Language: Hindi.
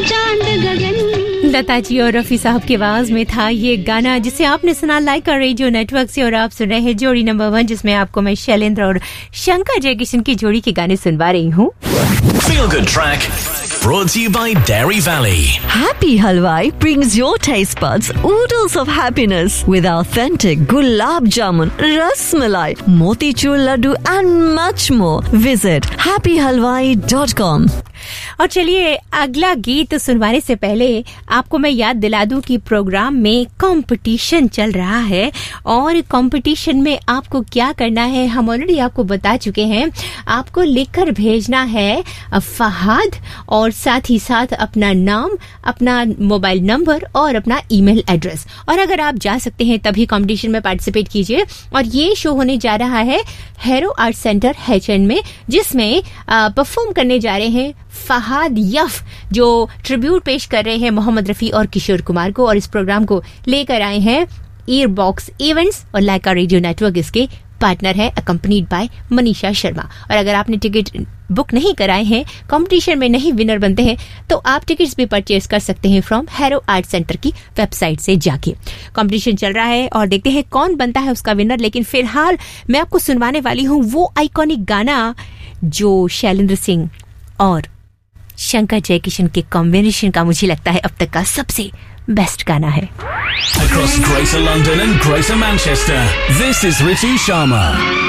लता जी और रफी साहब की आवाज में था ये गाना, जिसे आपने सुना लाइका रेडियो नेटवर्क से। और आप सुन रहे हैं जोड़ी नंबर 1, जिसमें आपको मैं शैलेंद्र और शंकर जयकिशन की जोड़ी के गाने सुनवा रही हूँ। Feel Good Track brought to you by Dairy Valley. Happy Halwai brings your taste buds oodles of happiness with authentic gulab jamun, ras malai, motichur laddu and much more. Visit happyhalwai.com. और चलिए अगला गीत सुनवाने से पहले आपको मैं याद दिला दूं कि प्रोग्राम में कंपटीशन चल रहा है, और कंपटीशन में आपको क्या करना है हम ऑलरेडी आपको बता चुके हैं। आपको लिखकर भेजना है फहाद, और साथ ही साथ अपना नाम, अपना मोबाइल नंबर और अपना ईमेल एड्रेस। और अगर आप जा सकते हैं तभी कंपटीशन में पार्टिसिपेट कीजिए। और ये शो होने जा रहा है हेरो आर्ट सेंटर HN में, जिसमें परफॉर्म करने जा रहे हैं फहाद यफ, जो ट्रिब्यूट पेश कर रहे हैं मोहम्मद रफी और किशोर कुमार को। और इस प्रोग्राम को लेकर आए हैं ईयरबॉक्स इवेंट्स, और लाइका रेडियो नेटवर्क इसके पार्टनर है, अकम्पनीड बाय मनीषा शर्मा। और अगर आपने टिकट बुक नहीं कराए हैं, कंपटीशन में नहीं विनर बनते हैं, तो आप टिकट्स भी परचेज कर सकते हैं फ्रॉम हेरो आर्ट सेंटर की वेबसाइट से जाके। कंपटीशन चल रहा है और देखते हैं कौन बनता है उसका विनर। लेकिन फिलहाल मैं आपको सुनवाने वाली हूँ वो आइकॉनिक गाना जो शैलेंद्र सिंह और शंकर जयकिशन के कॉम्बिनेशन का मुझे लगता है अब तक का सबसे बेस्ट गाना है। Across Greater London and Greater Manchester, this is Ritu Sharma.